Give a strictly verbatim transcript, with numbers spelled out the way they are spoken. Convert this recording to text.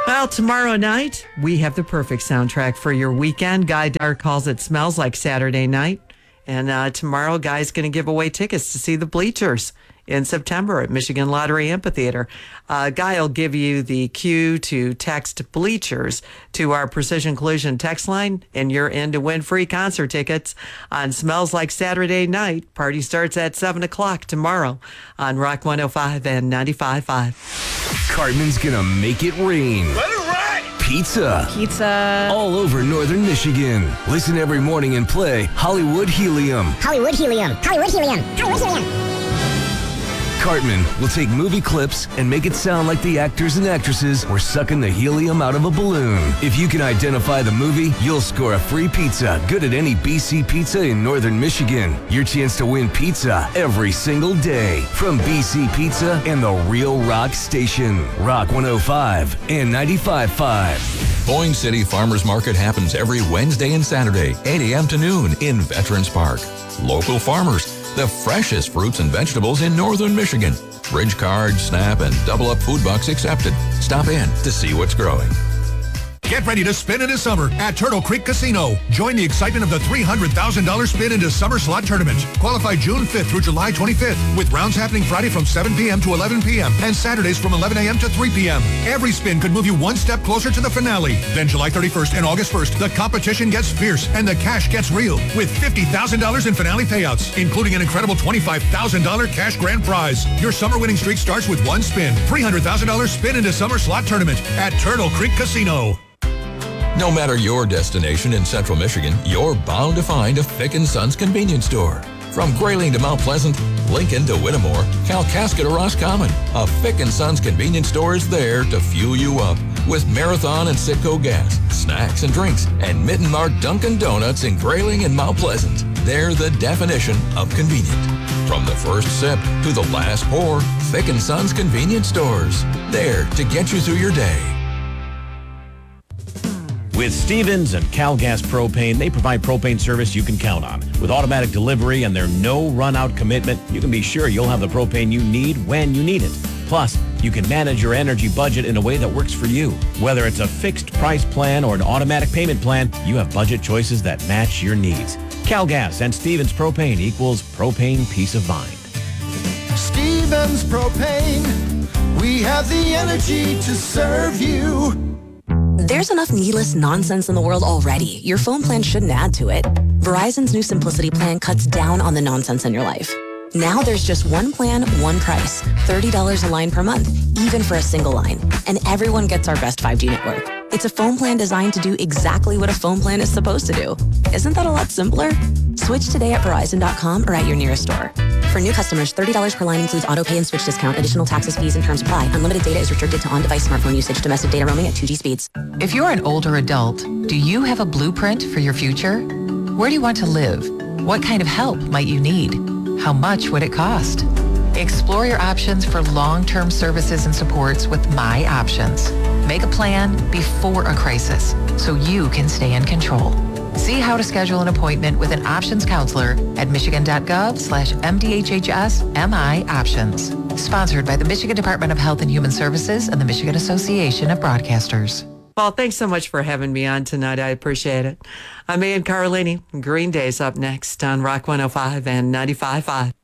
Well, tomorrow night, we have the perfect soundtrack for your weekend. Guy Dar calls it Smells Like Saturday Night. And uh, tomorrow, Guy's going to give away tickets to see the Bleachers in September at Michigan Lottery Amphitheater. Uh, Guy will give you the cue to text Bleachers to our Precision Collision text line, and you're in to win free concert tickets on Smells Like Saturday Night. Party starts at seven o'clock tomorrow on Rock one oh five and ninety-five point five. Cartman's gonna make it rain. Let it rain! Pizza. Pizza. All over northern Michigan. Listen every morning and play Hollywood Helium. Hollywood Helium. Hollywood Helium. Hollywood Helium. Cartman will take movie clips and make it sound like the actors and actresses were sucking the helium out of a balloon. If you can identify the movie, you'll score a free pizza good at any B C Pizza in northern Michigan. Your chance to win pizza every single day from B C Pizza and the Real Rock Station. Rock one oh five and ninety-five point five. Boyne City Farmers Market happens every Wednesday and Saturday, eight a.m. to noon in Veterans Park. Local farmers, the freshest fruits and vegetables in northern Michigan. Bridge card, SNAP, and double up food bucks accepted. Stop in to see what's growing. Get ready to spin into summer at Turtle Creek Casino. Join the excitement of the three hundred thousand dollars Spin into Summer Slot Tournament. Qualify June fifth through July twenty-fifth, with rounds happening Friday from seven p.m. to eleven p.m. and Saturdays from eleven a.m. to three p.m. Every spin could move you one step closer to the finale. Then July thirty-first and August first, the competition gets fierce and the cash gets real with fifty thousand dollars in finale payouts, including an incredible twenty-five thousand dollars cash grand prize. Your summer winning streak starts with one spin. three hundred thousand dollars Spin into Summer Slot Tournament at Turtle Creek Casino. No matter your destination in central Michigan, you're bound to find a Fick and Sons convenience store. From Grayling to Mount Pleasant, Lincoln to Whittemore, Kalkaska to Roscommon, a Fick and Sons convenience store is there to fuel you up with Marathon and Citgo gas, snacks and drinks, and Mitten Mark Dunkin' Donuts in Grayling and Mount Pleasant. They're the definition of convenient. From the first sip to the last pour, Fick and Sons convenience stores. There to get you through your day. With Stevens and CalGas Propane, they provide propane service you can count on. With automatic delivery and their no run-out commitment, you can be sure you'll have the propane you need when you need it. Plus, you can manage your energy budget in a way that works for you. Whether it's a fixed price plan or an automatic payment plan, you have budget choices that match your needs. CalGas and Stevens Propane equals propane peace of mind. Stevens Propane, we have the energy to serve you. There's enough needless nonsense in the world already. Your phone plan shouldn't add to it. Verizon's new Simplicity plan cuts down on the nonsense in your life. Now there's just one plan, one price. thirty dollars a line per month, even for a single line. And everyone gets our best five G network. It's a phone plan designed to do exactly what a phone plan is supposed to do. Isn't that a lot simpler? Switch today at Verizon dot com or at your nearest store. For new customers, thirty dollars per line includes auto pay and switch discount. Additional taxes, fees, and terms apply. Unlimited data is restricted to on-device smartphone usage. Domestic data roaming at two G speeds. If you're an older adult, do you have a blueprint for your future? Where do you want to live? What kind of help might you need? How much would it cost? Explore your options for long-term services and supports with My Options. Make a plan before a crisis so you can stay in control. See how to schedule an appointment with an options counselor at michigan.gov slash MDHHS MI Options. Sponsored by the Michigan Department of Health and Human Services and the Michigan Association of Broadcasters. Well, thanks so much for having me on tonight. I appreciate it. I'm Ian Carlini. Green Day's up next on Rock one oh five and ninety-five point five.